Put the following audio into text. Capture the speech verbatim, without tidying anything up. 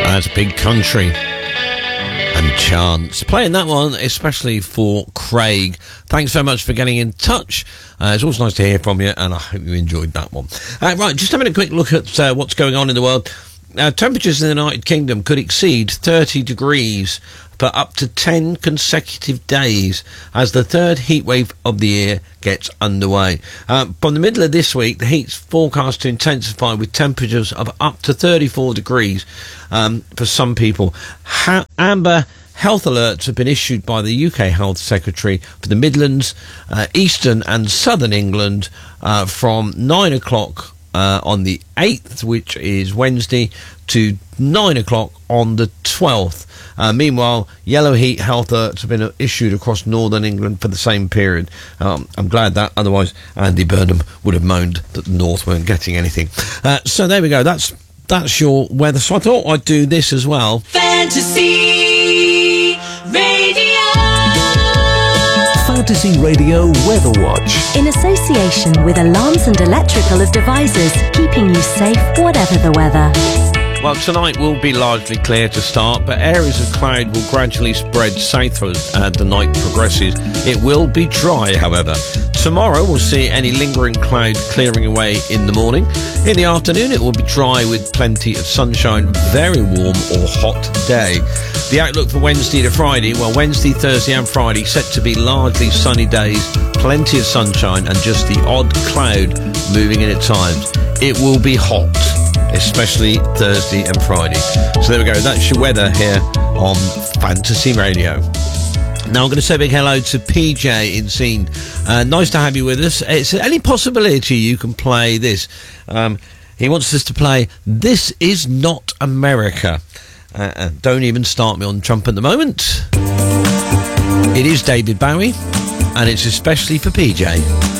That's Big Country and Chance. Playing that one especially for Craig. Thanks so much for getting in touch. Uh, it's always nice to hear from you, and I hope you enjoyed that one. Uh, right, just having a quick look at uh, what's going on in the world. Uh, temperatures in the United Kingdom could exceed thirty degrees for up to ten consecutive days as the third heatwave of the year gets underway. Uh, from the middle of this week, the heat's forecast to intensify with temperatures of up to thirty-four degrees um, for some people. Ha- amber health alerts have been issued by the U K Health Secretary for the Midlands, uh, Eastern and Southern England uh, from nine o'clock Uh, on the eighth, which is Wednesday, to nine o'clock on the twelfth. Uh, meanwhile, yellow heat health alerts have been issued across northern England for the same period. Um, I'm glad that, otherwise Andy Burnham would have moaned that the north weren't getting anything. Uh, so there we go, that's that's your weather. So I thought I'd do this as well. Fantasy Radio. Fantasy Radio Weather Watch. In association with Alarms and Electrical of Devices, keeping you safe whatever the weather. Well, tonight will be largely clear to start, but areas of cloud will gradually spread southward as the night progresses. It will be dry, however. Tomorrow we'll see any lingering cloud clearing away in the morning. In the afternoon it will be dry with plenty of sunshine, very warm or hot day. The outlook for Wednesday to Friday, well, Wednesday, Thursday and Friday set to be largely sunny days, plenty of sunshine and just the odd cloud moving in at times. It will be hot, especially Thursday and Friday. So there we go, that's your weather here on Fantasy Radio. Now I'm going to say a big hello to P J in Scene. Uh, nice to have you with us. Is there any possibility you can play this? Um, he wants us to play This Is Not America. Uh, uh, don't even start me on Trump at the moment. It is David Bowie, and it's especially for P J.